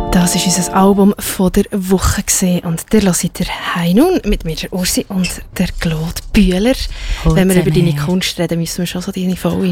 Das war unser Album von der Woche und der hört ihr «Hey nun» mit mir, der Ursi und der Claude Bühler. Wenn wir über deine Kunst reden, müssen wir schon so deine Folge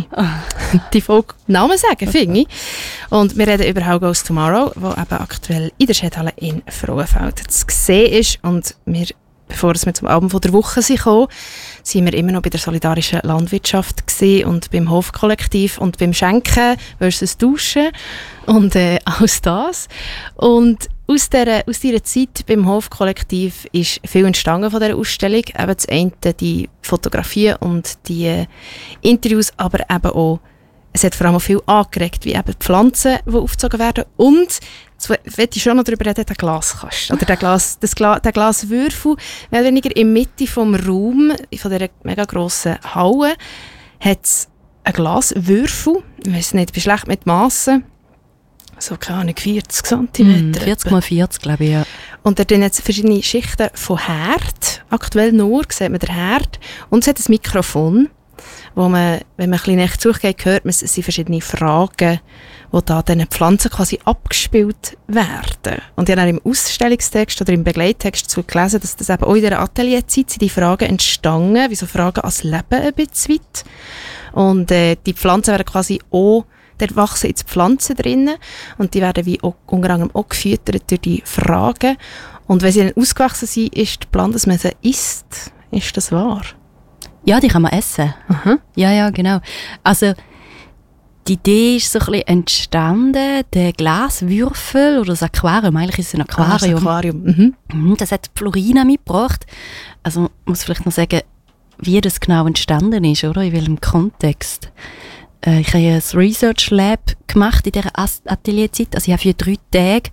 Namen sagen, finde ich. Und wir reden über «How Goes Tomorrow», wo eben aktuell in der Schädhalle in Frauenfeld zu sehen ist. Und wir, bevor wir zum Album von der Woche kamen, sind wir immer noch bei der solidarischen Landwirtschaft gewesen und beim Hofkollektiv und beim Schenken versus Duschen und alles das. Und aus dieser Zeit beim Hofkollektiv ist viel entstanden von dieser Ausstellung. Eben das eine, die Fotografien und die Interviews, aber eben auch, es hat vor allem viel angeregt, wie eben die Pflanzen, die aufgezogen werden. Und jetzt möchte ich schon noch darüber reden, der Glaskasten. Oder der Glaswürfel, mehr oder weniger in der Mitte vom Raum, von dieser mega grossen Halle, hat es einen Glaswürfel. Ich weiss nicht, ich bin schlecht mit Massen. So, keine Ahnung, 40 cm. 40x40, glaube ich, ja. Und dort hat es verschiedene Schichten von Herd. Aktuell nur sieht man den Herd. Und es hat ein Mikrofon, wo man, wenn man ein bisschen näher zugeht, hört man, es sind verschiedene Fragen, die da diesen Pflanzen quasi abgespielt werden. Und ich habe dann im Ausstellungstext oder im Begleittext dazu gelesen, dass das eben auch in der Atelierzeit sind die Fragen entstanden, wie so Fragen ans Leben ein bisschen weit. Und die Pflanzen werden quasi auch, dort wachsen jetzt Pflanzen drinnen und die werden wie auch, unter anderem auch gefüttert durch die Fragen. Und wenn sie dann ausgewachsen sind, ist der Plan, dass man sie isst. Ist das wahr? Ja, die kann man essen. Aha. Ja, genau. Also, die Idee ist so ein bisschen entstanden, der Glaswürfel oder das Aquarium, eigentlich ist es ein Aquarium. Das Aquarium. Das hat Florina mitgebracht. Also, man muss vielleicht noch sagen, wie das genau entstanden ist, oder? In welchem Kontext. Ich habe ein Research Lab gemacht in dieser Atelierzeit. Also, ich habe für 3 Tage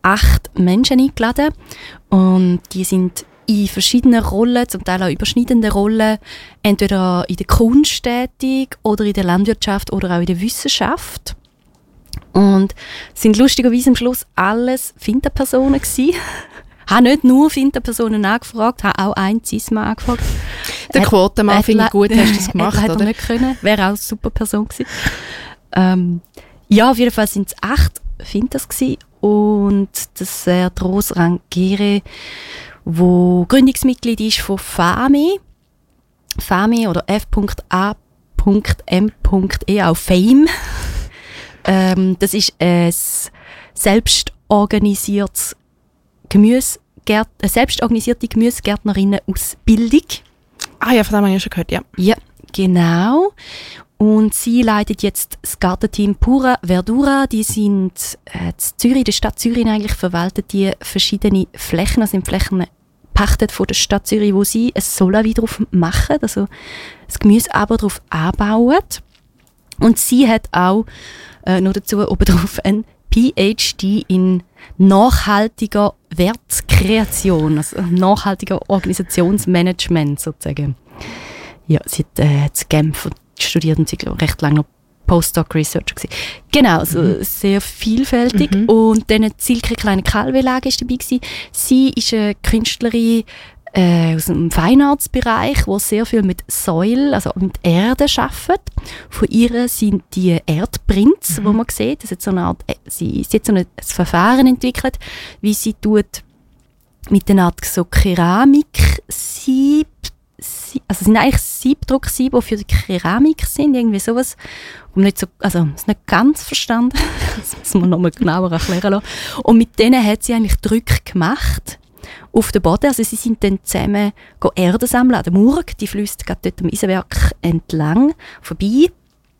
8 Menschen eingeladen und die sind in verschiedenen Rollen, zum Teil auch überschneidenden Rollen, entweder in der Kunst tätig oder in der Landwirtschaft oder auch in der Wissenschaft. Und sind lustigerweise am Schluss alles Finterpersonen gewesen. Habe nicht nur Finterpersonen angefragt, habe auch einen Cis-Mann angefragt. Der Quotenmann finde ich gut, hast du das gemacht, oder? Hätte er nicht können, wäre auch eine super Person gewesen. Ja, auf jeden Fall sind es 8 Finters gewesen. Und das wäre Rose Rangere, wo Gründungsmitglied ist von FAME oder F.A.M.E, auch Fame. Das ist ein selbstorganisierte Gemüsegärtnerinnen-Ausbildung. Ah ja, von dem habe ich schon gehört, ja. Ja, genau. Und sie leitet jetzt das Gartenteam Pura Verdura. Die sind in Zürich, der Stadt Zürich eigentlich, verwaltet die verschiedene Flächen, also sind Flächen pachtet von der Stadt Zürich, wo sie ein Solavi drauf machen, also das Gemüse aber drauf anbauen. Und sie hat auch noch dazu obendrauf ein PhD in nachhaltiger Wertkreation, also nachhaltiger Organisationsmanagement sozusagen. Ja, sie hat in Genf studiert und sie war recht lange noch Postdoc-Researcher gewesen. Genau, also sehr vielfältig. Und dann Silke Kleine-Kalwe-Lage war dabei gewesen. Sie ist eine Künstlerin aus dem Feinartsbereich, die sehr viel mit Soil, also mit Erde arbeitet. Von ihr sind die Erdprints, die man sieht. Das ist so eine Art, sie hat so ein Verfahren entwickelt, wie sie tut mit einer Art so Keramik-Sieb, also es sind eigentlich Siebdrucksiebe, die für die Keramik sind, irgendwie sowas. Und nicht so, also das ist nicht ganz verstanden. Das muss man nochmal genauer erklären lassen. Und mit denen hat sie eigentlich Drücke gemacht auf den Boden. Also sie sind dann zusammen Erde sammeln an der Murg. Die fließt gerade dort am Eisenwerk entlang vorbei.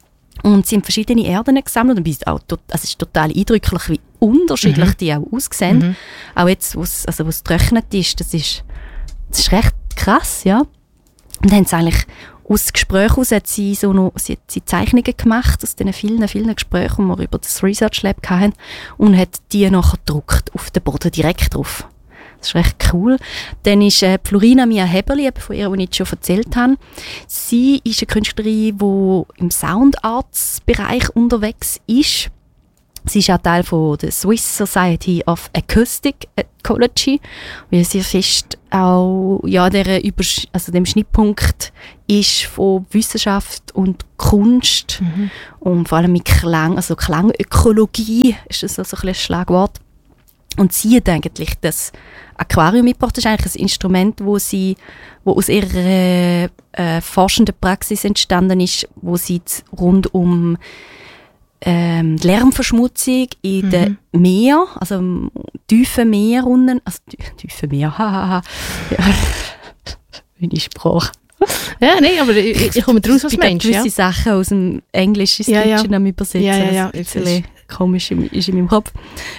Und sie haben verschiedene Erden gesammelt. Und also es ist total eindrücklich, wie unterschiedlich die auch aussehen. Auch jetzt, wo es getrocknet ist, das ist recht krass, ja. Und dann haben sie eigentlich aus Gesprächen heraus sie Zeichnungen gemacht, aus diesen vielen Gesprächen, die wir über das Research Lab hatten, und hat die nachher gedruckt auf den Boden direkt drauf. Das ist recht cool. Dann ist Florina Mia Heberli, von ihr, die ich schon erzählt habe. Sie ist eine Künstlerin, die im Sound Arts Bereich unterwegs ist. Sie ist auch Teil von der Swiss Society of Acoustic Ecology, weil sie fest auch dem Schnittpunkt ist von Wissenschaft und Kunst und vor allem mit Klang, also Klangökologie ist das also ein Schlagwort. Und sie hat eigentlich das Aquarium mitgebracht. Das ist eigentlich ein Instrument, wo aus ihrer forschenden Praxis entstanden ist, wo sie rund um Lärmverschmutzung in den Meer, also tiefe Meerrunden, also tiefe Meer, hahaha, ja, meine Sprache. Ja, nein, aber ich komme draus als Mensch. Ich gewisse Sachen aus dem Englisch ins Deutsche am Übersetzen. Ja, das ist ein bisschen komisch ist in meinem Kopf.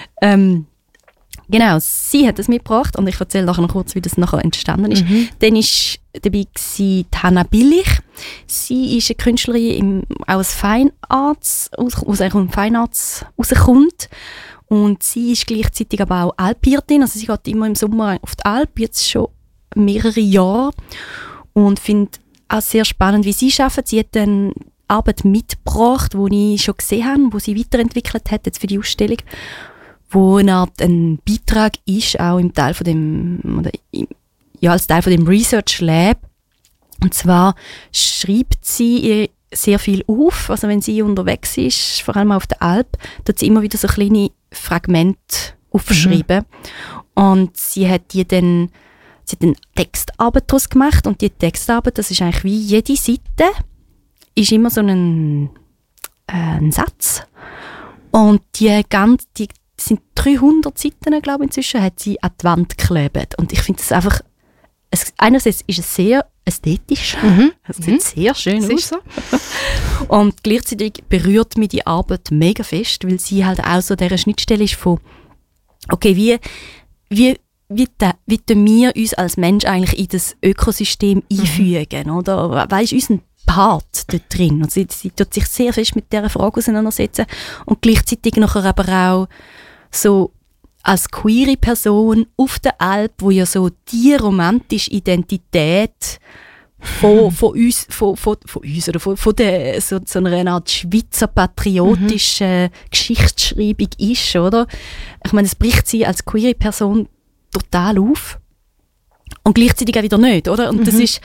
Genau, sie hat das mitgebracht und ich erzähle nachher noch kurz, wie das nachher entstanden ist. Dann war dabei Hanna Billich. Sie ist eine Künstlerin, auch aus Fine Arts, aus Fine Arts rauskommt. Und sie ist gleichzeitig aber auch Alpirtin, also sie geht immer im Sommer auf die Alp, jetzt schon mehrere Jahre. Und finde auch sehr spannend, wie sie arbeitet. Sie hat eine Arbeit mitgebracht, die ich schon gesehen habe, die sie weiterentwickelt hat jetzt für die Ausstellung, wo eine Art ein Beitrag ist, auch im Teil von dem, als Teil von dem Research Lab. Und zwar schreibt sie sehr viel auf, also wenn sie unterwegs ist, vor allem auf der Alp, tut sie immer wieder so kleine Fragmente aufschreiben. Und sie hat eine Textarbeit daraus gemacht und die Textarbeit, das ist eigentlich wie jede Seite, ist immer so ein Satz. Und die sind 300 Seiten, glaube ich, inzwischen, hat sie an die Wand geklebt. Und ich finde es einfach, einerseits ist es sehr ästhetisch, es sieht sehr schön aus. Ist so. Und gleichzeitig berührt mich die Arbeit mega fest, weil sie halt auch so dieser Schnittstelle ist von, okay, wie tun wir uns als Mensch eigentlich in das Ökosystem einfügen, oder? Was ist unser Part dort drin? Und sie tut sich sehr fest mit dieser Frage auseinandersetzen und gleichzeitig nachher aber auch so als queere Person auf der Alp, wo ja so die romantische Identität von uns oder von der, so einer Art Schweizer patriotischen Geschichtsschreibung ist, oder? Ich meine, es bricht sie als queere Person total auf und gleichzeitig auch wieder nicht, oder? Und das ist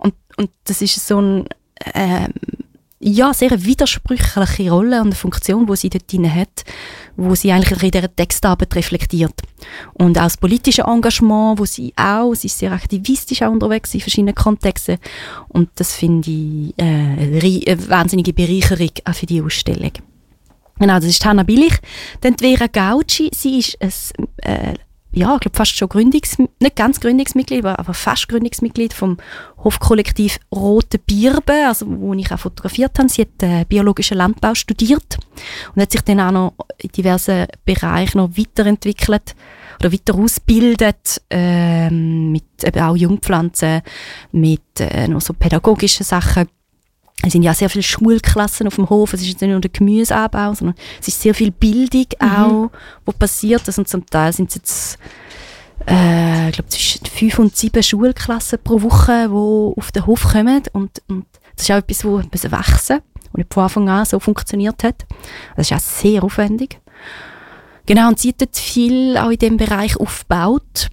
so eine sehr widersprüchliche Rolle und eine Funktion, die sie dort drin hat, wo sie eigentlich in dieser Textarbeit reflektiert. Und auch das politische Engagement, sie ist sehr aktivistisch auch unterwegs in verschiedenen Kontexten. Und das finde ich eine wahnsinnige Bereicherung auch für die Ausstellung. Genau, das ist Hanna Billich. Dann Vera Gauci, sie ist ich glaube fast schon nicht ganz Gründungsmitglied, aber fast Gründungsmitglied vom Hofkollektiv Rote Birbe, also wo ich auch fotografiert habe. Sie hat biologischen Landbau studiert und hat sich dann auch noch in diversen Bereichen noch weiterentwickelt oder weiter ausgebildet, mit eben auch Jungpflanzen, mit noch so pädagogischen Sachen. Es sind ja sehr viele Schulklassen auf dem Hof, es ist jetzt nicht nur der Gemüseanbau, sondern es ist sehr viel Bildung auch, die passiert. Also zum Teil sind es jetzt, ich glaube, zwischen 5 und 7 Schulklassen pro Woche, die auf den Hof kommen. Und das ist auch etwas, das wachsen und nicht von Anfang an so funktioniert hat. Das ist auch sehr aufwendig. Genau, und sie hat dort viel auch in diesem Bereich aufgebaut.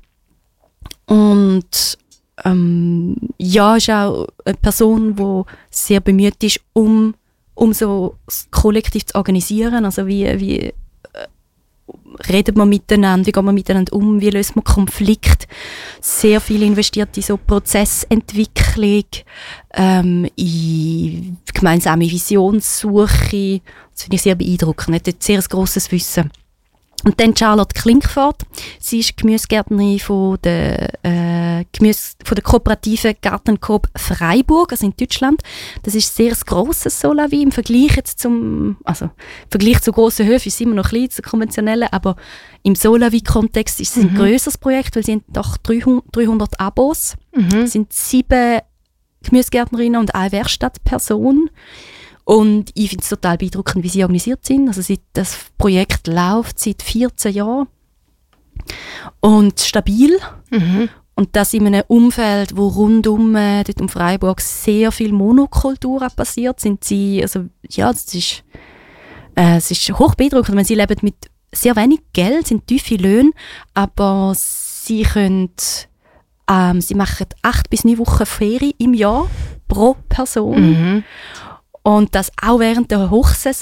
Und ist auch eine Person, die sehr bemüht ist, um so das Kollektiv zu organisieren. Also wie redet man miteinander, wie geht man miteinander um, wie löst man Konflikte. Sehr viel investiert in so Prozessentwicklung, in gemeinsame Visionssuche. Das finde ich sehr beeindruckend. Hat sehr ein grosses Wissen. Und dann Charlotte Klinkfort. Sie ist Gemüsegärtnerin von der kooperativen Gartencoop Freiburg, also in Deutschland. Das ist sehr ein grosses Solavi im Vergleich jetzt im Vergleich zu grossen Höfen ist es immer noch klein, zu konventionellen, aber im Solavi-Kontext ist es ein grösseres Projekt, weil sie haben doch 300 Abos. Es sind 7 Gemüsegärtnerinnen und eine Werkstattperson. Und ich finde es total beeindruckend, wie sie organisiert sind. Also das Projekt läuft seit 14 Jahren und stabil. Und das in einem Umfeld, wo rundum dort um Freiburg sehr viel Monokultur passiert, sind sie, also ja, es ist hoch beeindruckend. Wenn sie leben mit sehr wenig Geld, sind tiefe Löhne, aber sie machen 8 bis 9 Wochen Ferien im Jahr pro Person. Und das auch während der Hochsaison.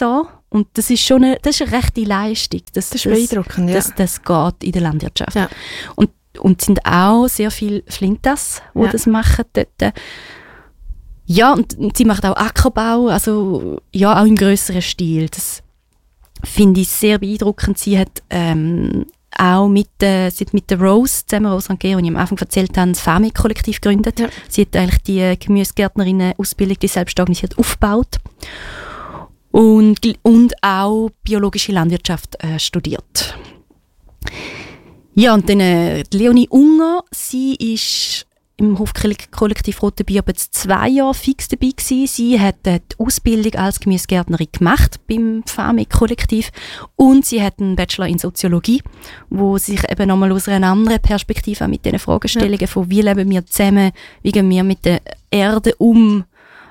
Und das ist schon eine rechte Leistung. Das ist beeindruckend, ja. Das geht in der Landwirtschaft. Ja. Und es sind auch sehr viele Flintas, die das machen dort. Ja, und sie macht auch Ackerbau, also ja, auch im grösseren Stil. Das finde ich sehr beeindruckend. Sie hat auch mit der Rose zusammen, Rose Rangier, die ich am Anfang erzählt habe, das FAMI-Kollektiv gegründet. Ja. Sie hat eigentlich die Gemüsegärtnerinnen-Ausbildung, die selbst organisiert, aufgebaut. Und auch biologische Landwirtschaft studiert. Ja, und dann Leonie Unger, sie ist im Hofkollektiv Rote Bier jetzt 2 Jahre fix dabei gewesen. Sie hat die Ausbildung als Gemüsegärtnerin gemacht beim FAMI-Kollektiv und sie hat einen Bachelor in Soziologie, wo sich eben nochmal aus einer anderen Perspektive mit diesen Fragestellungen von wie leben wir zusammen, wie gehen wir mit der Erde um,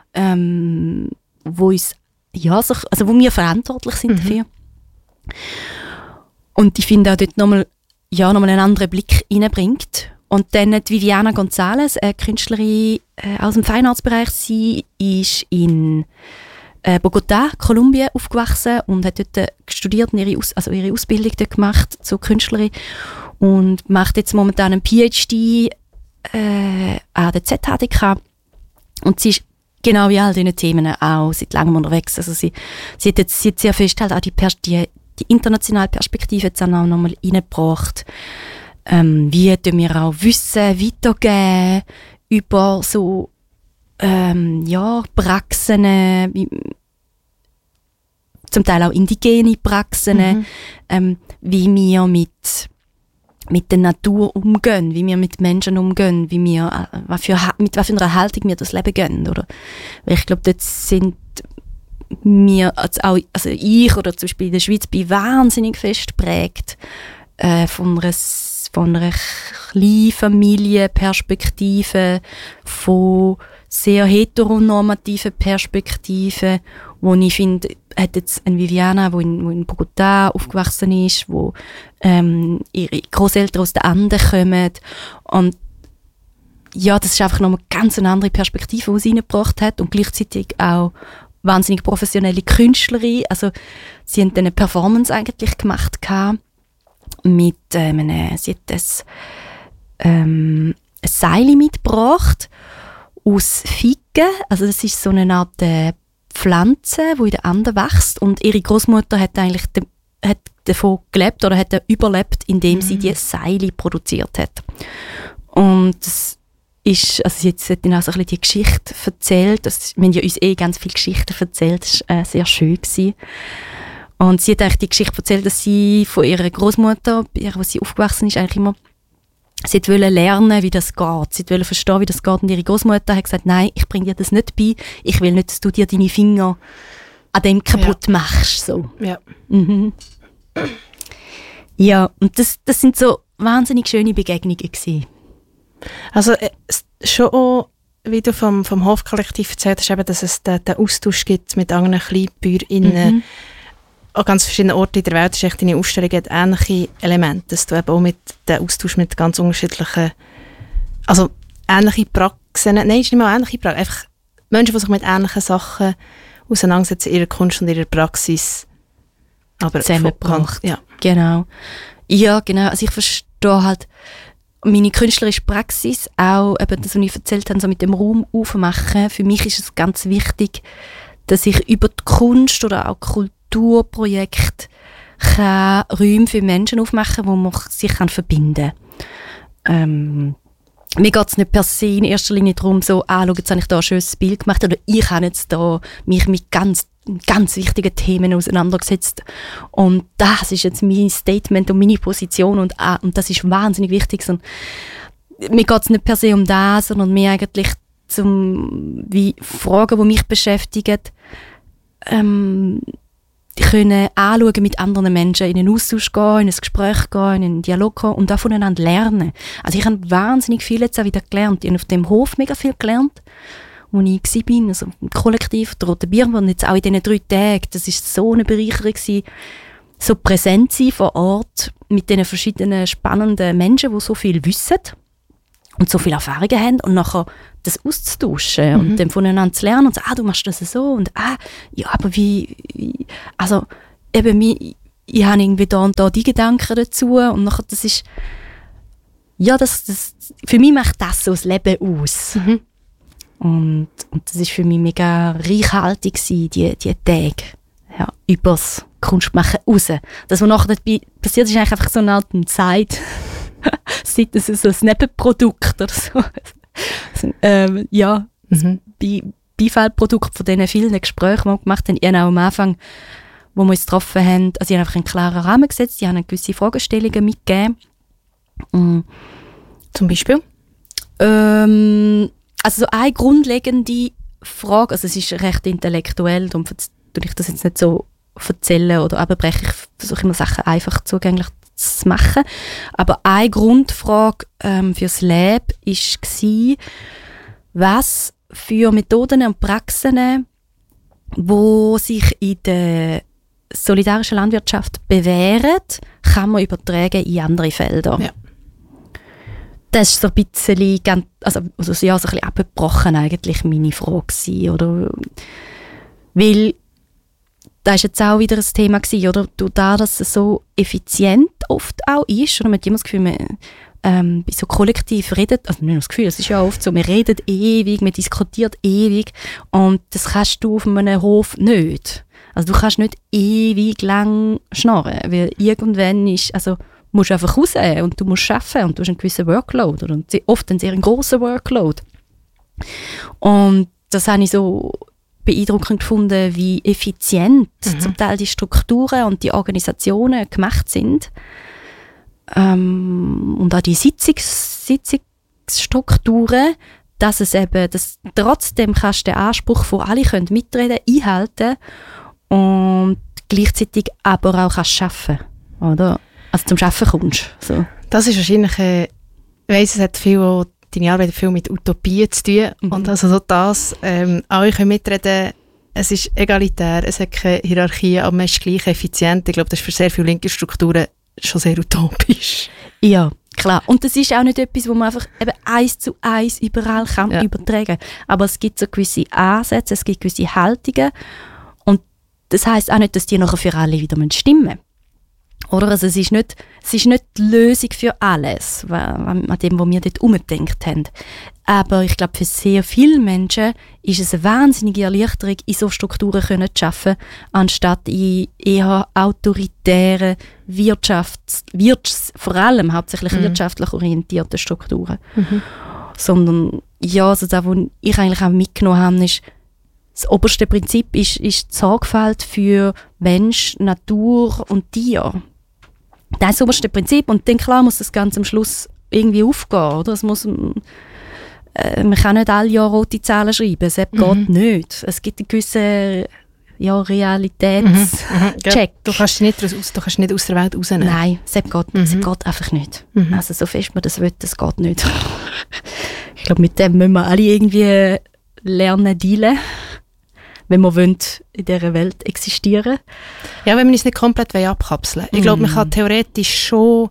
wo uns wo wir verantwortlich sind dafür. Und ich finde auch dort nochmal einen anderen Blick reinbringt. Und dann die Viviana González, eine Künstlerin aus dem Feinartsbereich. Sie ist in Bogotá, Kolumbien, aufgewachsen und hat dort studiert und ihre Ausbildung dort gemacht zur Künstlerin und macht jetzt momentan einen PhD an der ZHDK. Und sie ist genau wie all diese Themen auch seit langem unterwegs. Also sie hat jetzt sehr fest halt auch die internationale Perspektive jetzt auch nochmal reingebracht. Wie tun wir auch Wissen weitergeben über so Praxen, zum Teil auch indigene Praxen, wie wir mit der Natur umgehen, wie wir mit Menschen umgehen, mit was für einer Haltung wir das Leben gehen. Oder? Weil ich glaube, dort sind wir, ich oder zum Beispiel in der Schweiz, bin wahnsinnig fest geprägt von einer kleinen Familienperspektive, von sehr heteronormativen Perspektiven, wo ich finde, hat jetzt eine Viviana, die in Bogotá aufgewachsen ist, wo ihre Großeltern aus den Anden kommen. Und ja, das ist einfach nochmal ganz eine andere Perspektive, die sie reingebracht hat und gleichzeitig auch wahnsinnig professionelle Künstlerin. Also sie haben eine Performance eigentlich gemacht mit sie hat ein Seil mitgebracht aus Figen. Also das ist so eine Art Pflanze, die in den Anden wächst und ihre Großmutter hat eigentlich hat davon gelebt oder hat überlebt, indem sie die Seile produziert hat. Und das ist, also jetzt hat dann auch so ein bisschen die Geschichte erzählt. Wir haben ja uns ganz viele Geschichten erzählt. Das war sehr schön gewesen. Und sie hat eigentlich die Geschichte erzählt, dass sie von ihrer Großmutter, wo sie aufgewachsen ist, eigentlich immer, sie wollte lernen, wie das geht. Sie wollte verstehen, wie das geht. Und ihre Großmutter hat gesagt, nein, ich bringe dir das nicht bei. Ich will nicht, dass du dir deine Finger an dem kaputt machst. So. Ja. Mhm. Ja, und das sind so wahnsinnig schöne Begegnungen gewesen. Also schon auch, wie du vom Hofkollektiv erzählt hast, eben, dass es den Austausch gibt mit anderen KleinbäuerInnen an ganz verschiedenen Orten in der Welt. Das ist echt, deine Ausstellung hat ähnliche Elemente, dass du eben auch mit dem Austausch mit ganz unterschiedlichen, also ähnliche Praxen, nein, es ist nicht mal ähnliche Praxen, einfach Menschen, die sich mit ähnlichen Sachen auseinandersetzen, ihrer Kunst und ihrer Praxis, aber zusammengebracht. Ja. Genau. Ja, genau. Also ich verstehe halt meine künstlerische Praxis, auch eben das, was ich erzählt habe, so mit dem Raum aufmachen. Für mich ist es ganz wichtig, dass ich über die Kunst oder auch Kulturprojekte Räume für Menschen aufmachen kann, wo man sich verbinden kann. Mir geht es nicht per se in erster Linie darum, so, schau, jetzt habe ich da ein schönes Bild gemacht oder ich habe jetzt da mich mit ganz wichtigen Themen auseinandergesetzt und das ist jetzt mein Statement und meine Position und das ist wahnsinnig wichtig. Mir geht es nicht per se um das, sondern mir eigentlich wie Fragen, die mich beschäftigen, können anschauen mit anderen Menschen, in einen Austausch gehen, in ein Gespräch gehen, in einen Dialog gehen und auch voneinander lernen. Also ich habe wahnsinnig viel jetzt auch wieder gelernt. Ich habe auf dem Hof mega viel gelernt, wo ich war, also im Kollektiv der Rote Bier und jetzt auch in diesen 3 Tagen. Das war so eine Bereicherung gewesen, so präsent sein vor Ort mit diesen verschiedenen spannenden Menschen, die so viel wissen und so viele Erfahrungen haben und nachher das auszutauschen und dann voneinander zu lernen und so, du machst das so und ja, aber wie also eben, ich habe irgendwie da und da die Gedanken dazu und nachher, das ist, ja, das für mich macht das so das Leben aus. Und das ist für mich mega reichhaltig gewesen, die Tage, ja, übers Kunstmachen raus. Das, was nachher dabei passiert, ist eigentlich einfach so eine Art Zeit, seit es so ein Nebenprodukt oder so. Ja, Beifallprodukt von diesen vielen Gesprächen, die wir gemacht haben. Ich habe auch am Anfang, wo wir uns getroffen haben, also ich habe einfach einen klaren Rahmen gesetzt, ich habe gewisse Fragestellungen mitgegeben. Zum Beispiel? Also so eine grundlegende Frage, also es ist recht intellektuell, darum tue ich das jetzt nicht so erzählen oder abbrechen. Ich versuche immer Sachen einfach zugänglich zu machen. Aber eine Grundfrage fürs Lab war, was für Methoden und Praxen, die sich in der solidarischen Landwirtschaft bewähren, kann man übertragen in andere Felder. Ja. Das ist so ein bisschen, so ein bisschen abgebrochen eigentlich meine Frage gewesen, oder? Weil das war jetzt auch wieder ein Thema gewesen, oder? Da, dass es so effizient oft auch ist, oder man hat immer das Gefühl, man so kollektiv redet, also nicht nur das Gefühl, es ist ja oft so, man redet ewig, man diskutiert ewig und das kannst du auf einem Hof nicht. Also du kannst nicht ewig lang schnarren, weil irgendwann musst du einfach raus und du musst arbeiten und du hast einen gewissen Workload oder oft einen sehr grossen Workload. Und das habe ich so beeindruckend gefunden, wie effizient zum Teil die Strukturen und die Organisationen gemacht sind. Und auch die Sitzungsstrukturen, dass es eben, dass trotzdem kannst du den Anspruch von alle können mitreden, einhalten und gleichzeitig aber auch kannst arbeiten, oder? Also zum Arbeiten kommst. So. Das ist wahrscheinlich, ich weiss, es hat deine Arbeit viel mit Utopien zu tun. Und also so das, alle können mitreden, es ist egalitär, es hat keine Hierarchie, aber man ist gleich effizient. Ich glaube, das ist für sehr viele linke Strukturen schon sehr utopisch. Ja, klar. Und das ist auch nicht etwas, wo man einfach eben 1:1 überall kann übertragen. Aber es gibt so gewisse Ansätze, es gibt gewisse Haltungen. Und das heisst auch nicht, dass die nachher für alle wieder stimmen müssen. Oder? Also es ist nicht die Lösung für alles, an dem, was wir dort umgedacht haben. Aber ich glaube, für sehr viele Menschen ist es eine wahnsinnige Erleichterung, in so Strukturen zu arbeiten, anstatt in eher autoritären, vor allem hauptsächlich wirtschaftlich orientierten Strukturen. Sondern, ja, also das, was ich eigentlich auch mitgenommen habe, ist, das oberste Prinzip ist die Sorgfalt für Mensch, Natur und Tier. Das ist das oberste Prinzip. Und dann klar muss das Ganze am Schluss irgendwie aufgehen. Oder? Es muss, man kann nicht alle Jahre rote Zahlen schreiben. Es geht nicht. Es gibt einen gewissen Realitätscheck. Du kannst nicht aus der Welt rausnehmen. Nein, es geht einfach nicht. Also so fest man das will, das geht nicht. Ich glaube, mit dem müssen wir alle irgendwie lernen, dealen, wenn wir wollen, in dieser Welt existieren. Ja, wenn wir uns nicht komplett abkapseln wollen. Ich glaube, man kann theoretisch schon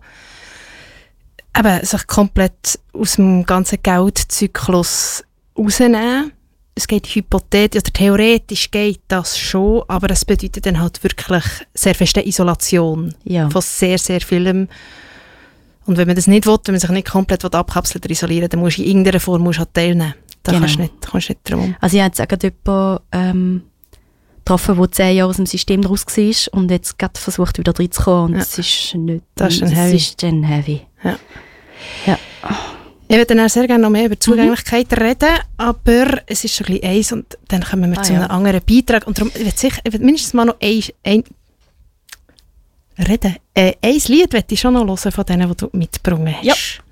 sich komplett aus dem ganzen Geldzyklus rausnehmen. Es geht hypothetisch, oder theoretisch geht das schon, aber es bedeutet dann halt wirklich sehr feste Isolation von sehr, sehr vielem. Und wenn man das nicht will, wenn man sich nicht komplett abkapseln oder isolieren will, dann musst du in irgendeiner Form teilnehmen. Da kommst du nicht drum. Also ich habe jetzt gerade jemanden getroffen, der 10 Jahre aus dem System raus war und jetzt gerade versucht, wieder reinzukommen. Und es ist nicht... Das ist dann heavy. Ja. Ich würde dann auch sehr gerne noch mehr über Zugänglichkeit reden, aber es ist schon ein bisschen eins und dann kommen wir zu einem anderen Beitrag. Und darum, ich will mindestens mal noch ein Lied möchte ich schon noch hören von denen, die du mitgebracht hast.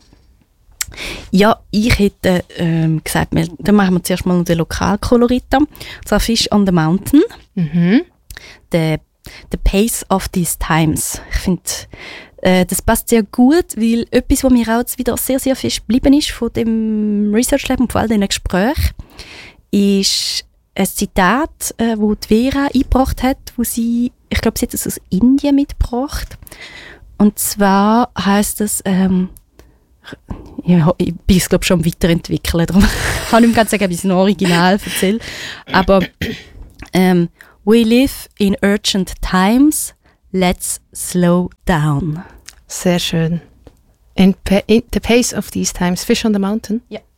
Ja, ich hätte gesagt, dann machen wir zuerst mal noch den Lokalkolorit. Das ist Fish on the Mountain. The Pace of These Times. Ich finde, das passt sehr gut, weil etwas, was mir auch jetzt wieder sehr, sehr fest geblieben ist von dem Research Lab und vor allem in den Gesprächen, ist ein Zitat, das die Vera eingebracht hat, wo sie, ich glaube, sie hat es aus Indien mitgebracht. Und zwar heisst es, Ich bin es, glaube ich, schon weiterentwickelt. Darum kann ich nicht ganz sagen, ob ich es noch original erzähle. Aber we live in urgent times. Let's slow down. Sehr schön. In the pace of these times, Fish on the Mountain. Ja.